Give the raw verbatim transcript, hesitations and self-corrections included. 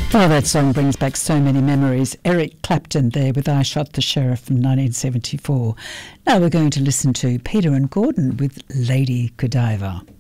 Oh, that song brings back so many memories. Eric Clapton there with I Shot the Sheriff from nineteen seventy-four. Now we're going to listen to Peter and Gordon with Lady Godiva.